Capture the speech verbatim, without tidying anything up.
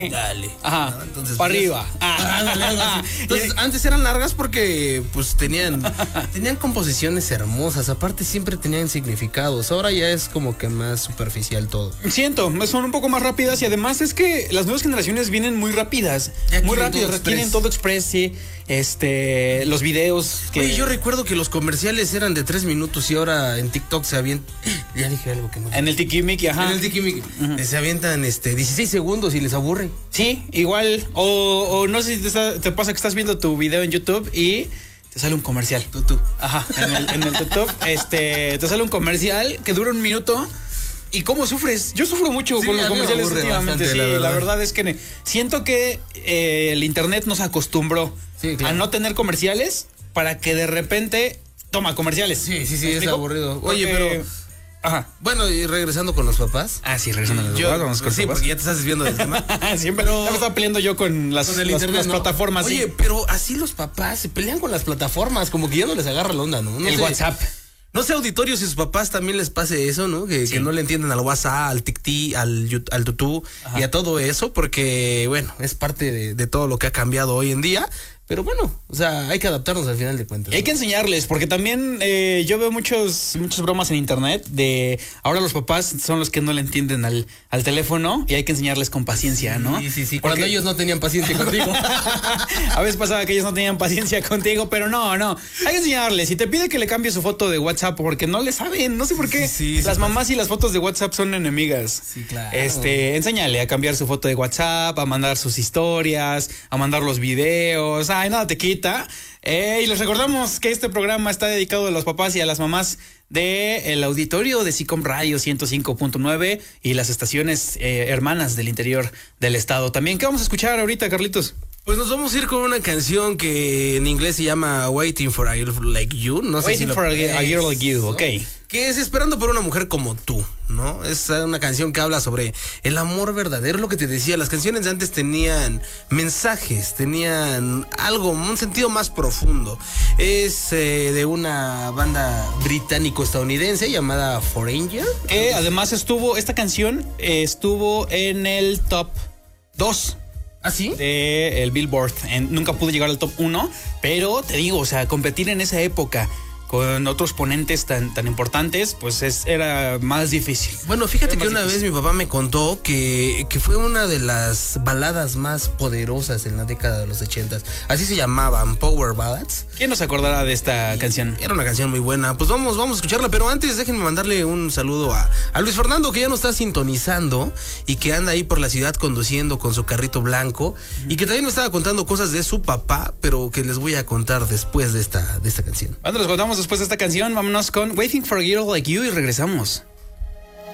Dale. Ajá. ¿no? Entonces, para pues, arriba. Ah, dale, algo así. Entonces, antes eran largas porque pues tenían tenían composiciones hermosas, aparte siempre tenían significados. Ahora ya es como que más superficial todo. Siento, son un poco más rápidas y además es que las nuevas generaciones vienen muy rápidas, Ya muy quieren rápidas, todo requieren express. todo express, sí. Este, los videos que Oye, yo recuerdo que los comerciales eran de tres minutos y ahora en TikTok se avientan. Ya dije algo que no. en el Tikimiki, ajá. En el Tikimiki se avientan este dieciséis segundos y les aburre. Sí, igual. O, o no sé si te, está- te pasa que estás viendo tu video en YouTube y te sale un comercial. Tú, tú. Ajá, en el, en el YouTube, este, te sale un comercial que dura un minuto. ¿Y cómo sufres? Yo sufro mucho Sí, con a los mí me comerciales aburre últimamente. bastante, Sí, la la verdad. verdad. es que ne- siento que eh, el internet nos acostumbró Sí, claro. a no tener comerciales para que de repente toma comerciales. Sí, sí, sí, ¿Me es explico? aburrido. Oye, Porque- pero Ajá. bueno, y regresando con los papás. Ah, sí, regresando a los Yo- papás, vamos con sí, papás. porque ya te estás desviando del tema. Siempre ya me estaba peleando yo con las, Con el las- internet, las ¿no? plataformas. Oye, sí. pero así los papás se pelean con las plataformas, como que ya no les agarra la onda, ¿no? No El sé. WhatsApp. No sé, auditorio, si sus papás también les pase eso, ¿no? Que, Sí. que no le entienden al WhatsApp, al TikTok, al, Yu- al Tutú y a todo eso, porque, bueno, es parte de, de todo lo que ha cambiado hoy en día. Pero bueno, o sea, hay que adaptarnos al final de cuentas. Y hay ¿no? que enseñarles, porque también eh, yo veo muchos, muchas bromas en internet de ahora los papás son los que no le entienden al, al teléfono y hay que enseñarles con paciencia, ¿no? Sí, sí, sí. Porque Cuando ellos no tenían paciencia contigo. a veces pasaba que ellos no tenían paciencia contigo, pero no, no. Hay que enseñarles. Si te pide que le cambie su foto de WhatsApp porque no le saben, no sé por qué. Sí, sí, las sí. mamás y las fotos de WhatsApp son enemigas. Sí, claro. Este, enséñale a cambiar su foto de WhatsApp, a mandar sus historias, a mandar los videos. Ay, nada te quita. Eh, y les recordamos que este programa está dedicado a los papás y a las mamás del auditorio de SICOM Radio ciento cinco punto nueve y las estaciones eh, hermanas del interior del estado. También, ¿qué vamos a escuchar ahorita, Carlitos? Pues nos vamos a ir con una canción que en inglés se llama Waiting for a Girl Like You. No sé Waiting si lo- for a Girl- a Girl Like You, Eso. ok. Que es Esperando por una mujer como tú, ¿no? Es una canción que habla sobre el amor verdadero, lo que te decía. Las canciones de antes tenían mensajes, tenían algo, un sentido más profundo. Es eh, de una banda británico-estadounidense llamada Foreigner. Que además estuvo, esta canción eh, estuvo en el top dos. ¿Ah, sí? De el Billboard. En- nunca pude llegar al top uno, pero te digo, o sea, competir en esa época con otros ponentes tan, tan importantes, pues es, era más difícil. Bueno, fíjate Era que más una difícil. vez mi papá me contó que, que fue una de las baladas más poderosas en la década de los ochentas. Así se llamaban, Power Ballads. ¿Quién nos acordará de esta canción? Era una canción muy buena. Pues vamos, vamos a escucharla, pero antes déjenme mandarle un saludo a, a Luis Fernando, que ya nos está sintonizando y que anda ahí por la ciudad conduciendo con su carrito blanco y que también me estaba contando cosas de su papá, pero que les voy a contar después de esta, de esta canción. Cuando los contamos después de esta canción, vámonos con Waiting for a Girl Like You y regresamos.